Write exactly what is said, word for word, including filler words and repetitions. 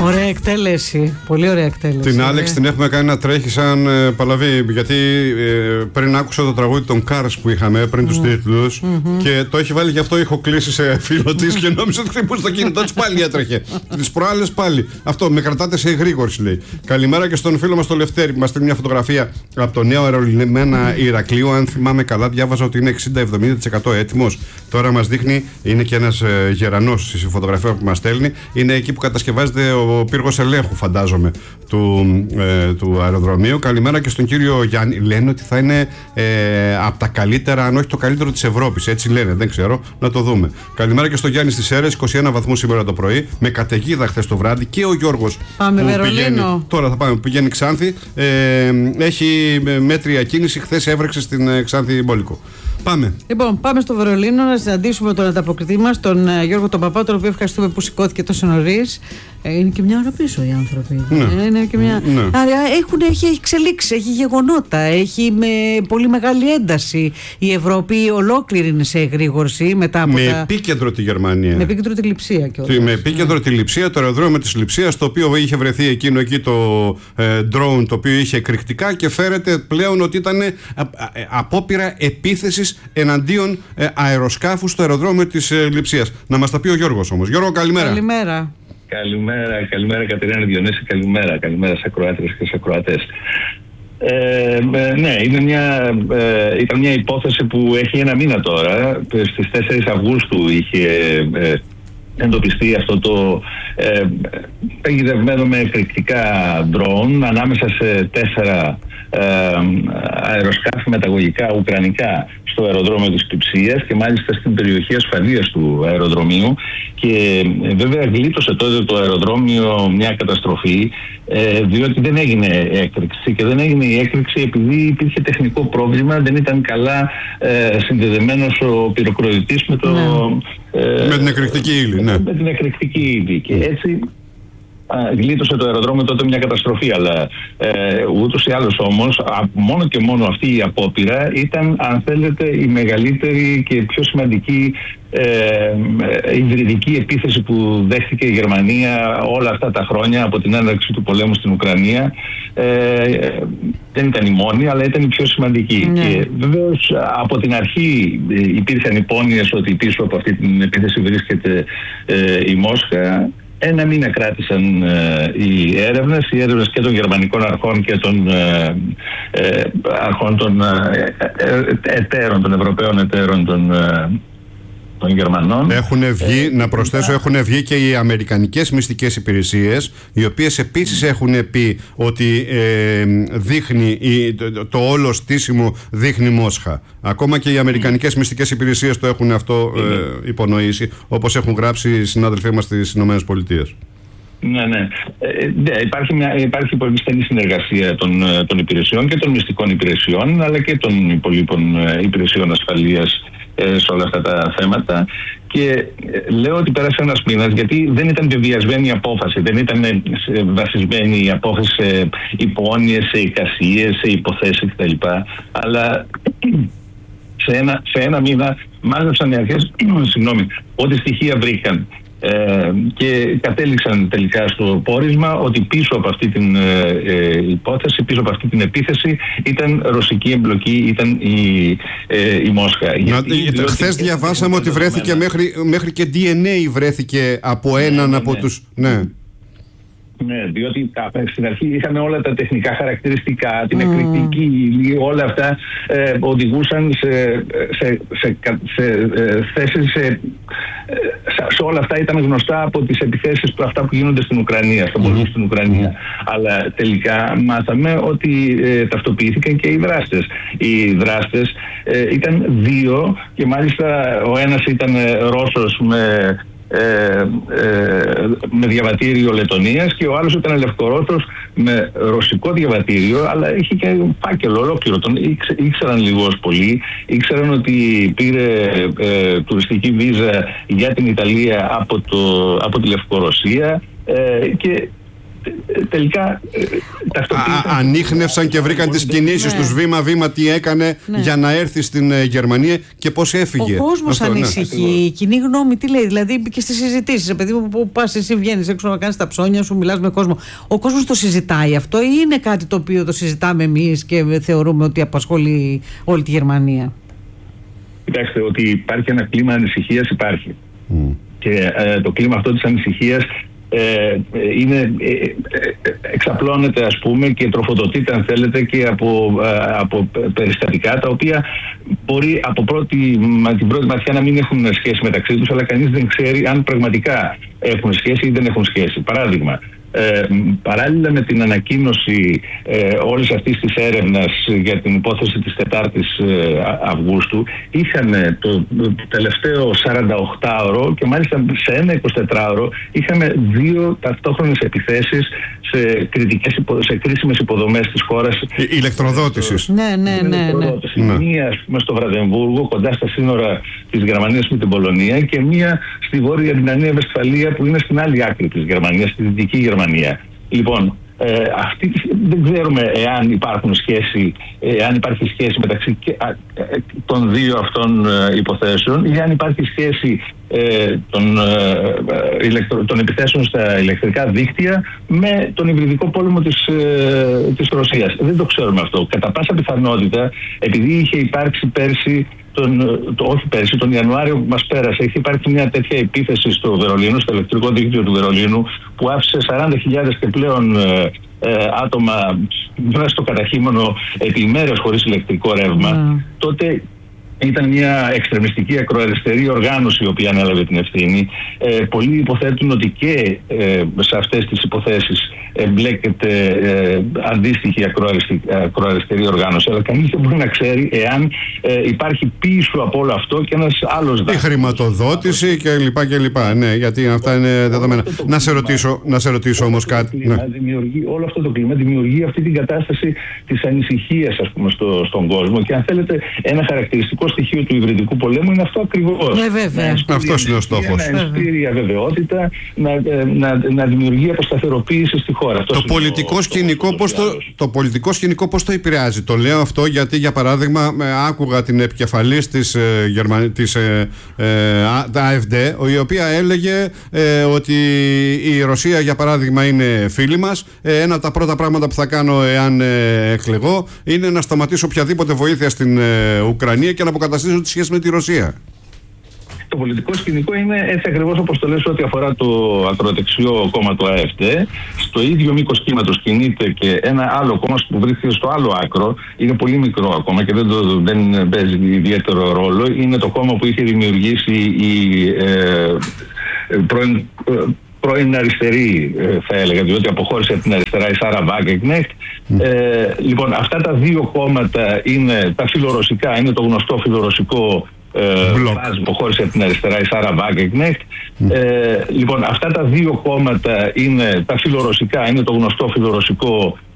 Ωραία εκτέλεση. Πολύ ωραία εκτέλεση. Την Άλεξ την έχουμε κάνει να τρέχει σαν ε, παλαβή. Γιατί ε, πριν άκουσα το τραγούδι των Cars που είχαμε πριν mm. τους τίτλους mm-hmm. και το έχει βάλει γι' αυτό έχω κλείσει σε φίλο της και νόμιζα ότι χτυπούσε το κινητό της, πάλι έτρεχε. Τις προάλλες πάλι. Αυτό με κρατάτε σε εγρήγορση, λέει. Καλημέρα και στον φίλο μας τον Λευτέρη που μας στείλει μια φωτογραφία από το νέο αερολιμένα Ηρακλείου. Αν θυμάμαι καλά, διάβαζα ότι είναι εξήντα με εβδομήντα τοις εκατό έτοιμος. Τώρα μας δείχνει, είναι και ένας ε, γερανός στη φωτογραφία που μας στέλνει. Είναι εκεί που κατασκευάζεται ο πύργος ελέγχου, φαντάζομαι, του, ε, του αεροδρομίου. Καλημέρα και στον κύριο Γιάννη. Λένε ότι θα είναι ε, από τα καλύτερα, αν όχι το καλύτερο της Ευρώπης. Έτσι λένε, δεν ξέρω, να το δούμε. Καλημέρα και στον Γιάννη στις Σέρρες, είκοσι ένα βαθμούς σήμερα το πρωί, με καταιγίδα χθες το βράδυ. Και ο Γιώργος. Πάμε Βερολίνο. Πηγαίνει, τώρα θα πάμε, που πηγαίνει Ξάνθη. Ε, έχει μέτρια κίνηση. Χθες έβρεξε στην ε, Ξάνθη Μπόλικο. Πάμε. Λοιπόν, πάμε στο Βερολίνο να συναντήσουμε τον ανταποκριτή μας, τον uh, Γιώργο τον Παπά, τον οποίο ευχαριστούμε που σηκώθηκε τόσο νωρίς. Ε, είναι και μια ώρα πίσω οι άνθρωποι. Ναι. Ε, είναι και μια... ναι. Άρα έχουν, έχει εξελίξει, έχει γεγονότα, έχει με πολύ μεγάλη ένταση. Η Ευρώπη ολόκληρη είναι σε εγρήγορση μετά από με τα... επίκεντρο τη Γερμανία. Με επίκεντρο τη Λειψία κιόλας. Με επίκεντρο ναι. τη Λειψία, το αεροδρόμιο της Λειψίας, το οποίο είχε βρεθεί εκείνο εκεί το ε, drone, το οποίο είχε εκρηκτικά και φέρεται πλέον ότι ήταν ε, ε, απόπειρα επίθεσης εναντίον ε, αεροσκάφου στο αεροδρόμιο της ε, Λειψίας. Να μας τα πει ο Γιώργος όμως. Γιώργο, καλημέρα. Καλημέρα. Καλημέρα, καλημέρα Κατερίνα Διονύση, καλημέρα, καλημέρα σε ακροάτρες και σε ακροατές. Ε, ναι, είναι μια, ε, ήταν μια υπόθεση που έχει ένα μήνα τώρα. Στις τέσσερις Αυγούστου είχε ε, εντοπιστεί αυτό το ε, παγιδευμένο με εκρηκτικά ντρόουν ανάμεσα σε τέσσερα ε, αεροσκάφη μεταγωγικά ουκρανικά στο αεροδρόμιο της Κυψίας και μάλιστα στην περιοχή ασφαλείας του αεροδρομίου, και ε, βέβαια γλίτωσε τότε το αεροδρόμιο μια καταστροφή ε, διότι δεν έγινε έκρηξη, και δεν έγινε η έκρηξη επειδή υπήρχε τεχνικό πρόβλημα, δεν ήταν καλά ε, συνδεδεμένος ο πυροκροτητής με, το, ναι. ε, με την εκρηκτική ύλη. Ναι. Με την εκρηκτική ύλη και έτσι γλίτωσε το αεροδρόμιο τότε μια καταστροφή, αλλά ε, ούτως ή άλλως όμως μόνο και μόνο αυτή η απόπειρα ήταν, αν θέλετε, η μεγαλύτερη και πιο σημαντική ε, υβριδική επίθεση που δέχτηκε η Γερμανία όλα αυτά τα χρόνια από την έναρξη του πολέμου στην Ουκρανία. Ε, δεν ήταν η μόνη, αλλά ήταν η πιο σημαντική. Ναι. Και βεβαίως από την αρχή υπήρχαν υπόνοιες ότι πίσω από αυτή την επίθεση βρίσκεται ε, η Μόσχα. Ένα μήνα κράτησαν ε, οι έρευνες, οι έρευνες και των γερμανικών αρχών και των ε, ε, αρχών των ε, ε, εταίρων, των Ευρωπαίων εταίρων των, ε, των Γερμανών. Έχουν βγει, ε, να προσθέσω, έχουν βγει και οι αμερικανικές μυστικές υπηρεσίες, οι οποίες επίσης έχουν πει ότι ε, δείχνει, το, το όλο στήσιμο δείχνει Μόσχα. Ακόμα και οι αμερικανικές μυστικές υπηρεσίες το έχουν αυτό ε, υπονοήσει, όπως έχουν γράψει οι συνάδελφοί μας στις Ηνωμένες Πολιτείες. Ναι, ναι. Ε, ναι υπάρχει, μια, υπάρχει πολύ στενή συνεργασία των, των υπηρεσιών και των μυστικών υπηρεσιών, αλλά και των υπολείπων υπηρεσιών ασφαλείας ε, σε όλα αυτά τα θέματα. Και ε, λέω ότι πέρασε ένας μήνας, γιατί δεν ήταν βεβαιασμένη η απόφαση, δεν ήταν βασισμένη η απόφαση σε υπόνοιες, σε εικασίες, σε υποθέσεις κτλ. Αλλά σε ένα, σε ένα μήνα μάζεψαν οι αρχές συγγνώμη, ό,τι στοιχεία βρήκαν. Ε, και κατέληξαν τελικά στο πόρισμα ότι πίσω από αυτή την ε, υπόθεση, πίσω από αυτή την επίθεση ήταν ρωσική εμπλοκή, ήταν η, ε, η Μόσχα. Χθες διαβάσαμε ότι βρέθηκε μέχρι, μέχρι και ντι εν έι βρέθηκε από έναν ναι, από ναι. τους... Ναι. Ναι, διότι στην αρχή είχαμε όλα τα τεχνικά χαρακτηριστικά, την mm. εκρηκτική ύλη, όλα αυτά ε, οδηγούσαν σε, σε, σε, σε ε, θέσεις, σε, σε όλα αυτά ήταν γνωστά από τις επιθέσεις που, αυτά που γίνονται στην Ουκρανία, στον πόλεμο mm. στην Ουκρανία. Mm. Αλλά τελικά μάθαμε ότι ε, ταυτοποιήθηκαν και οι δράστες. Οι δράστες ε, ήταν δύο, και μάλιστα ο ένας ήταν Ρώσος με... Ε, ε, με διαβατήριο Λετωνίας, και ο άλλος ήταν Λευκορώσος με ρωσικό διαβατήριο, αλλά είχε και φάκελο ολόκληρο. Τον ήξε, ήξεραν λίγος πολύ, ήξεραν ότι πήρε ε, τουριστική βίζα για την Ιταλία από, το, από τη Λευκορωσία ε, και τελικά ταυτοποίησαν. Ανίχνευσαν και βρήκαν τις κινήσεις τους βήμα-βήμα, τι έκανε για να έρθει στην Γερμανία και πώς έφυγε. Ο κόσμος ανησυχεί, η κοινή γνώμη τι λέει, δηλαδή και στις συζητήσεις, παιδί μου, που πας εσύ, βγαίνεις έξω να κάνεις τα ψώνια σου, μιλάς με κόσμο. Ο κόσμος το συζητάει αυτό ή είναι κάτι το οποίο το συζητάμε εμείς και θεωρούμε ότι απασχολεί όλη τη Γερμανία? Κοιτάξτε, ότι υπάρχει ένα κλίμα ανησυχίας, υπάρχει. Mm. Και ε, το κλίμα αυτό της ανησυχίας ε, είναι, ε, εξαπλώνεται, ας πούμε, και τροφοδοτείται, αν θέλετε, και από, ε, από περιστατικά τα οποία μπορεί από πρώτη, την πρώτη ματιά να μην έχουν σχέση μεταξύ τους, αλλά κανείς δεν ξέρει αν πραγματικά έχουν σχέση ή δεν έχουν σχέση. Παράδειγμα, Ε, παράλληλα με την ανακοίνωση ε, όλης αυτής της έρευνας για την υπόθεση της τετάρτης ε, Αυγούστου, είχαμε το, το τελευταίο σαρανταοκτάωρο και μάλιστα σε ένα εικοσιτετράωρο είχαμε δύο ταυτόχρονες επιθέσεις σε, κριτικές, σε κρίσιμες υποδομές της χώρας. Η, ηλεκτροδότησης. Ναι, ναι, ναι, ναι. ναι. Μία, ας πούμε, στο Βραδεμβούργο, κοντά στα σύνορα της Γερμανίας με την Πολωνία, και μία στη Βόρεια Ρινανία Βεσφαλία, που είναι στην άλλη άκρη της Γερμανίας, στη Δυτική Γερμανία. Λοιπόν, ε, αυτή, δεν ξέρουμε εάν υπάρχουν σχέση, εάν υπάρχει σχέση μεταξύ και, α, των δύο αυτών ε, υποθέσεων, ή αν υπάρχει σχέση ε, των, ε, ηλεκτρο, των επιθέσεων στα ηλεκτρικά δίκτυα με τον υβριδικό πόλεμο της, ε, της Ρωσίας. Δεν το ξέρουμε αυτό. Κατά πάσα πιθανότητα, επειδή είχε υπάρξει πέρσι, Τον, το, όχι πέρσι, τον Ιανουάριο που μας πέρασε, έχει υπάρξει μια τέτοια επίθεση στο Βερολίνο, στο ηλεκτρικό δίκτυο του Βερολίνου, που άφησε σαράντα χιλιάδες και πλέον ε, ε, άτομα μέσα στο καταχείμενο επί ημέρες χωρίς ηλεκτρικό ρεύμα. Mm. Τότε ήταν μια εξτρεμιστική ακροαριστερή οργάνωση η οποία ανέλαβε την ευθύνη. Ε, πολλοί υποθέτουν ότι και ε, σε αυτές τις υποθέσεις εμπλέκεται ε, αντίστοιχη ακροαριστερή οργάνωση, αλλά κανείς δεν μπορεί να ξέρει εάν ε, υπάρχει πίσω από όλο αυτό και ένας άλλος η χρηματοδότηση και λοιπά και λοιπά. Ναι, γιατί αυτά είναι δεδομένα. Να σε ρωτήσω, να σε ρωτήσω όμως κάτι. Ναι. Όλο αυτό το κλίμα δημιουργεί αυτή την κατάσταση της ανησυχίας, ας πούμε, στο, στον κόσμο, και αν θέλετε ένα χαρακτηριστικό στοιχείο του υβριδικού πολέμου είναι αυτό ακριβώς. Ναι, βέβαια. Αυτός είναι ο στόχος. Να ενστήρει αβεβαιότητα, να, να, να δημιουργεί αποσταθεροποίηση στη χώρα. Το πολιτικό, το, σκηνικό, πώς το, το πολιτικό σκηνικό πώς το επηρεάζει? Το λέω αυτό γιατί, για παράδειγμα, άκουγα την επικεφαλής της, ε, Γερμα... της ε, ε, AfD, η οποία έλεγε ε, ότι η Ρωσία, για παράδειγμα, είναι φίλη μας. Ε, ένα από τα πρώτα πράγματα που θα κάνω εάν ε, εκλεγώ είναι να σταματήσω οποιαδήποτε βοήθεια στην ε, Ουκρανία και να αποκαταστήσω τη σχέση με τη Ρωσία. Το πολιτικό σκηνικό είναι έτσι ακριβώς όπως το λες ό,τι αφορά το ακροδεξιό κόμμα του AfD. Στο ίδιο μήκος κύματος κινείται και ένα άλλο κόμμα που βρίσκεται στο άλλο άκρο. Είναι πολύ μικρό ακόμα και δεν, το, δεν παίζει ιδιαίτερο ρόλο. Είναι το κόμμα που είχε δημιουργήσει η ε, πρώην, ε, πρώην αριστερή, ε, θα έλεγα, διότι αποχώρησε από την αριστερά η Σάρα Βάγκεκνεχτ. Mm. Ε, λοιπόν, αυτά τα δύο κόμματα είναι τα φιλορωσικά, είναι το γνωστό φιλορωσικό φάσμα που χώρισε από την αριστερά η Σάρα Βάγκεκνεχτ. Mm. Ε, λοιπόν, αυτά τα δύο κόμματα είναι τα φιλορωσικά, είναι το γνωστό φιλορωσικό